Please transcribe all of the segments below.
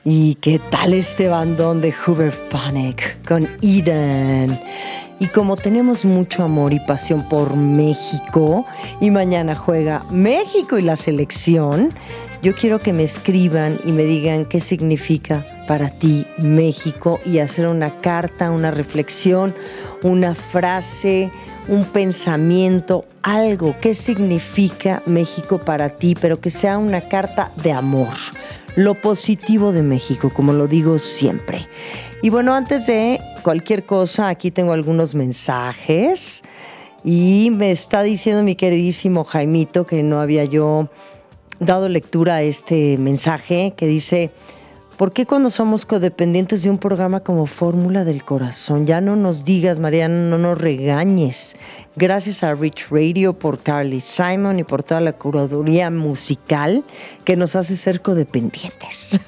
¿Y qué tal este bandón de Hooverphonic con Eden? Y como tenemos mucho amor y pasión por México, y mañana juega México y la selección, yo quiero que me escriban y me digan qué significa para ti México y hacer una carta, una reflexión, una frase, un pensamiento, algo. ¿Qué significa México para ti? Pero que sea una carta de amor. Lo positivo de México, como lo digo siempre. Y bueno, antes de cualquier cosa, aquí tengo algunos mensajes y me está diciendo mi queridísimo Jaimito que no había yo dado lectura a este mensaje que dice: ¿por qué cuando somos codependientes de un programa como Fórmula del Corazón? Ya no nos digas, Mariana, no nos regañes. Gracias a Rich Radio por Carly Simon y por toda la curaduría musical que nos hace ser codependientes.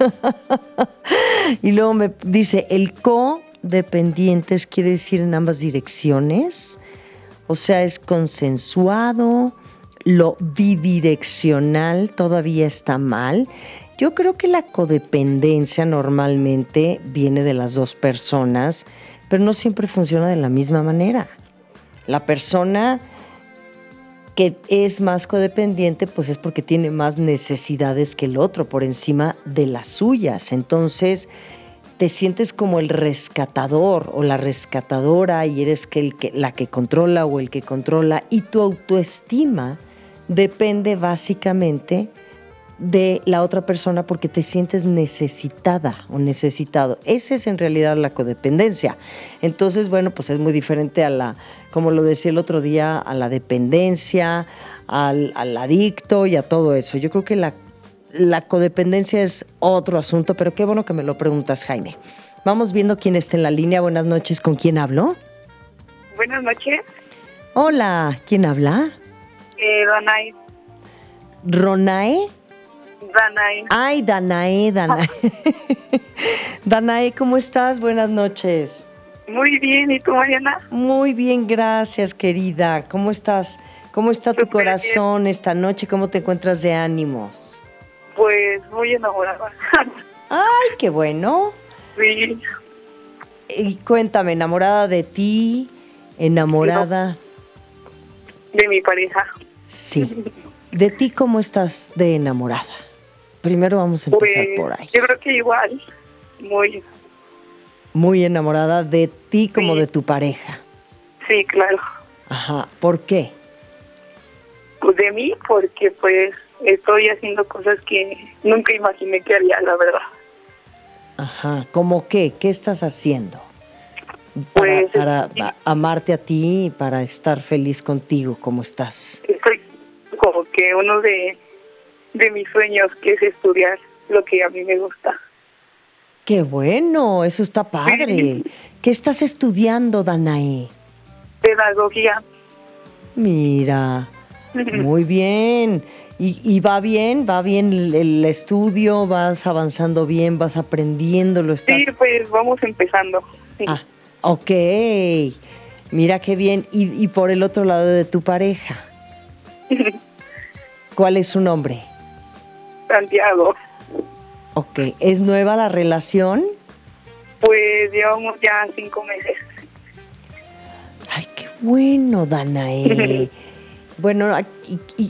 Y luego me dice, el codependientes quiere decir en ambas direcciones. O sea, es consensuado. Lo bidireccional todavía está mal. Yo creo que la codependencia normalmente viene de las dos personas, pero no siempre funciona de la misma manera. La persona que es más codependiente, pues es porque tiene más necesidades que el otro por encima de las suyas. Entonces, te sientes como el rescatador o la rescatadora y eres la que controla o el que controla, y tu autoestima depende básicamente de la otra persona porque te sientes necesitada o necesitado. Esa es en realidad la codependencia. Entonces, bueno, pues es muy diferente a la, como lo decía el otro día, a la dependencia, al adicto y a todo eso. Yo creo que la codependencia es otro asunto, pero qué bueno que me lo preguntas, Jaime. Vamos viendo quién está en la línea. Buenas noches, ¿con quién hablo? Buenas noches. Hola, ¿quién habla? Danae. ¿Ronae? Danae. Ay, Danae. Danae, ¿cómo estás? Buenas noches. Muy bien, ¿y tú, Mariana? Muy bien, gracias, querida. ¿Cómo estás? ¿Cómo está tu corazón esta noche? ¿Cómo te encuentras de ánimos? Pues muy enamorada. Ay, qué bueno. Sí. Y cuéntame, ¿enamorada de ti? ¿Enamorada? De mi pareja. Sí. ¿De ti cómo estás de enamorada? Primero vamos a empezar por ahí. Yo creo que igual, muy enamorada de ti como de tu pareja. Sí, claro. Ajá, ¿por qué? Pues de mí, porque pues estoy haciendo cosas que nunca imaginé que haría, la verdad. Ajá, ¿cómo qué? ¿Qué estás haciendo? Pues para amarte a ti y para estar feliz contigo, ¿cómo estás? Estoy como que uno de mis sueños, que es estudiar lo que a mí me gusta. ¡Qué bueno! Eso está padre. Sí. ¿Qué estás estudiando, Danae? Pedagogía. Mira, muy bien. ¿Y va bien? ¿Va bien el estudio? ¿Vas avanzando bien? ¿Vas aprendiendo? ¿Lo estás...? Sí, pues vamos empezando. Sí. Ah, ok. Mira qué bien. ¿Y por el otro lado de tu pareja? ¿Cuál es su nombre? Santiago. Ok. ¿Es nueva la relación? Pues llevamos ya 5 meses. Ay, qué bueno, Danae. Bueno,